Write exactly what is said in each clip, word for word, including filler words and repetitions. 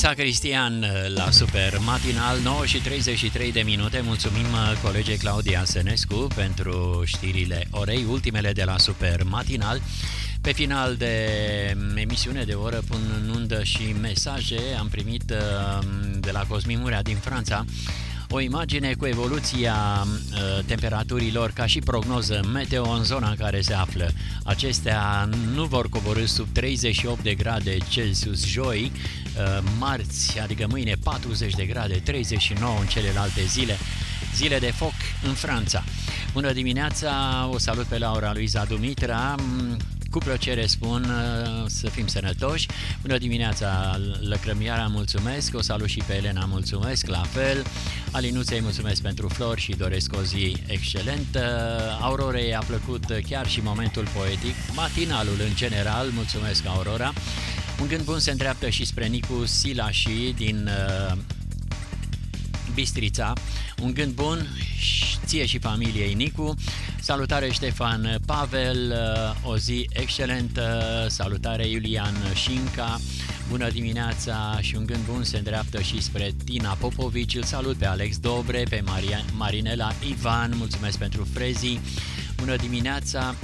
Luisa Cristian la Super Matinal, nouă și treizeci și trei de minute. Mulțumim colegei Claudia Sănescu pentru știrile orei, ultimele de la Super Matinal. Pe final de emisiune de oră pun în undă și mesaje. Am primit de la Cosmin Murea din Franța o imagine cu evoluția uh, temperaturilor ca și prognoză meteo în zona în care se află. Acestea nu vor coborî sub treizeci și opt de grade Celsius joi, uh, marți, adică mâine patruzeci de grade, treizeci și nouă în celelalte zile. Zile de foc în Franța. Bună dimineața, o salut pe Laura Luiza Dumitra. Cu plăcere spun să fim sănătoși. Bună dimineața, Lăcrămiara, mulțumesc. O salut și pe Elena, mulțumesc. La fel, Alinuței mulțumesc pentru flori și doresc o zi excelentă. Aurorei a plăcut chiar și momentul poetic, matinalul în general, mulțumesc Aurora. Un gând bun se îndreaptă și spre Nicu Silași din uh, Bistrița. Un gând bun ție și familiei Nicu. Salutare Ștefan Pavel, o zi excelentă. Salutare Iulian Șinca. Bună dimineața și un gând bun se îndreaptă și spre Tina Popovici. Îl salut pe Alex Dobre, pe Maria, Marinela Ivan, mulțumesc pentru frezii. Bună dimineața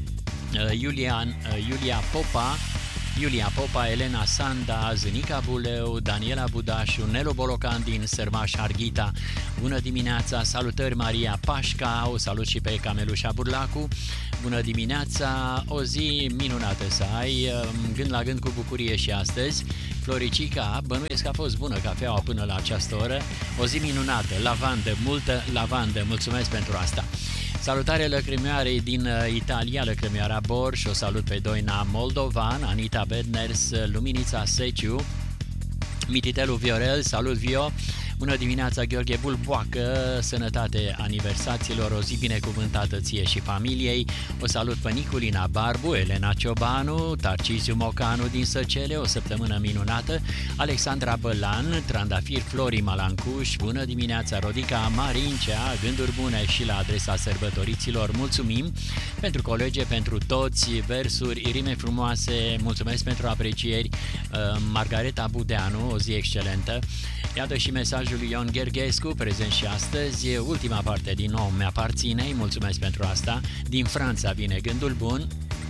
Iulian, Iulia Popa, Iulia Popa, Elena Sanda, Zânica Buleu, Daniela Budașu, Nelu Bolocan din Sărmaș Harghita. Bună dimineața, salutări Maria Pașca, o salut și pe Camelușa Burlacu. Bună dimineața, o zi minunată să ai, gând la gând cu bucurie și astăzi. Floricica, bănuiesc că a fost bună cafeaua până la această oră. O zi minunată, lavandă, multă lavandă, mulțumesc pentru asta. Salutare Lăcrămioarei din Italia, Lăcrămioara Borș, o salut pe Doina Moldovan, Anita Bedners, Luminița Seciu, Mititelu Viorel, salut Vio, bună dimineața Gheorghe Bulboacă, sănătate aniversaților, o zi binecuvântată ție și familiei, o salut pe Niculina Barbu, Elena Ciobanu, Tarcisiu Mocanu din Săcele, o săptămână minunată, Alexandra Bălan, Trandafir Flori Malancuș, bună dimineața Rodica Marincea, gânduri bune și la adresa sărbătoriților, mulțumim pentru colege, pentru toți, versuri, rime frumoase, mulțumesc pentru aprecieri, Margareta Budeanu, o zi excelentă. Iată și mesajul lui Ion Gherghescu, prezent și astăzi. Ultima parte din nou mi-aparține, mulțumesc pentru asta. Din Franța vine gândul bun.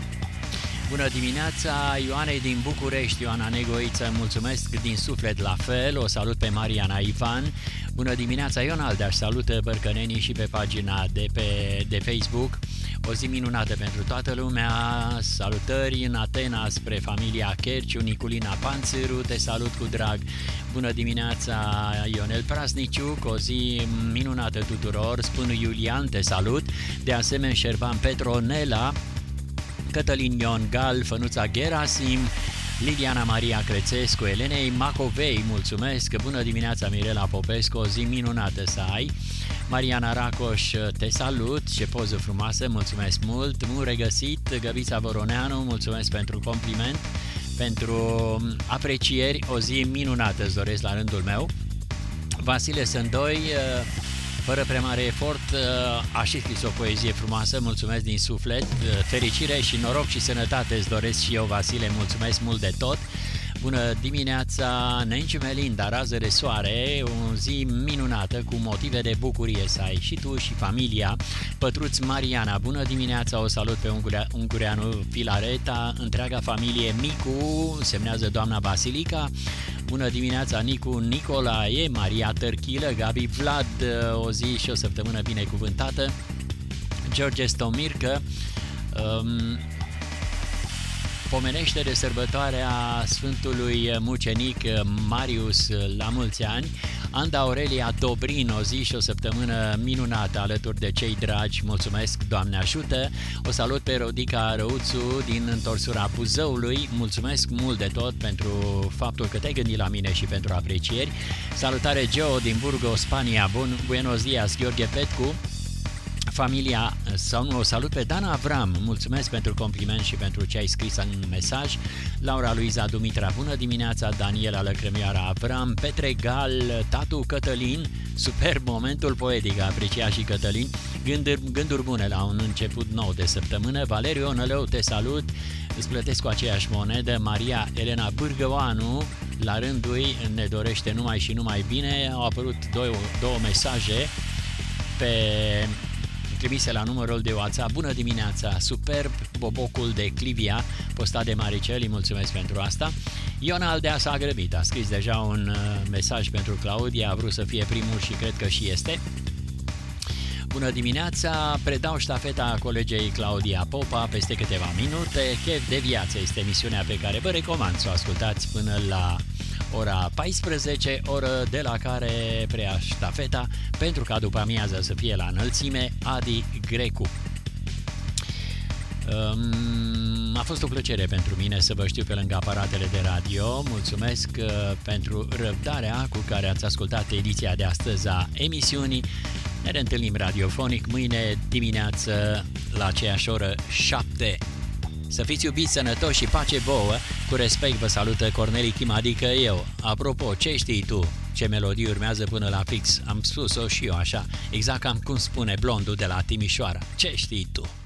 Bună dimineața, Ioanei din București, Ioana Negoiță, mulțumesc din suflet la fel. O salut pe Mariana Ivan. Bună dimineața, Ion Aldeaș, salută bărcănenii și pe pagina de, pe, de Facebook. O zi minunată pentru toată lumea, salutări în Atena spre familia Cherciu, Niculina Panțâru, te salut cu drag. Bună dimineața Ionel Prasniciuc, o zi minunată tuturor, spun Iulian, te salut. De asemenea Șerban Petronela, Cătălin Ion Gal, Fănuța Gerasim, Liliana Maria Crețescu, Elenei Macovei, mulțumesc. Bună dimineața Mirela Popescu, o zi minunată să ai. Mariana Racoș, te salut, ce poză frumoasă, mulțumesc mult. Mu regăsit, Găbița Voroneanu, mulțumesc pentru compliment, pentru aprecieri, o zi minunată îți doresc la rândul meu. Vasile Sândoi, fără prea mare efort, a și scris o poezie frumoasă, mulțumesc din suflet, fericire și noroc și sănătate îți doresc și eu, Vasile, mulțumesc mult de tot. Bună dimineața, Nenciu Melinda, rază de soare, o zi minunată cu motive de bucurie să ai și tu și familia. Pătruț Mariana, bună dimineața, o salut pe Ungureanu Filareta, întreaga familie Micu, semnează doamna Basilica. Bună dimineața Nicu Nicolae, Maria Tărchilă, Gabi Vlad, o zi și o săptămână binecuvântată. George Stomircă, um, pomenește de sărbătoarea Sfântului Mucenic Marius la mulți ani. Anda Aurelia Dobrin, o zi și o săptămână minunată alături de cei dragi, mulțumesc, Doamne ajută. O salut pe Rodica Răuțu din întorsura Buzăului, mulțumesc mult de tot pentru faptul că te-ai gândit la mine și pentru aprecieri. Salutare Geo din Burgos, Spania, bun, buenos dias, Gheorghe Petcu. Familia, sau nu, o salut pe Dana Avram, mulțumesc pentru compliment și pentru ce ai scris în mesaj. Laura Luiza Dumitra, bună dimineața, Daniela Lăcrămioara Avram, Petre Gal, Tatu Cătălin, superb momentul poetic, aprecia și Cătălin, gânduri, gânduri bune la un început nou de săptămână. Valeriu Onălău, te salut, îți plătesc cu aceeași monedă. Maria Elena Bârgăoanu, la rândul lui ne dorește numai și numai bine. Au apărut două, două mesaje pe trimise la numărul de WhatsApp. Bună dimineața, superb bobocul de Clivia, postat de Maricel, îi mulțumesc pentru asta. Iona Aldea s-a grăbit, a scris deja un mesaj pentru Claudia, a vrut să fie primul și cred că și este. Bună dimineața, predau ștafeta colegei Claudia Popa peste câteva minute. Chef de viață este emisiunea pe care vă recomand să o ascultați până la ora paisprezece, oră de la care preia ștafeta, pentru ca după amiază să fie la înălțime Adi Grecu. Um, a fost o plăcere pentru mine să vă știu pe lângă aparatele de radio. Mulțumesc uh, pentru răbdarea cu care ați ascultat ediția de astăzi a emisiunii. Ne reîntâlnim radiofonic mâine dimineață la aceeași oră șapte. Să fiți iubiți, sănătoși și pace vouă. Cu respect vă salută Corneli Chim, adică eu. Apropo, ce știi tu? Ce melodie urmează până la fix? Am spus-o și eu așa, exact cam cum spune blondul de la Timișoara. Ce știi tu?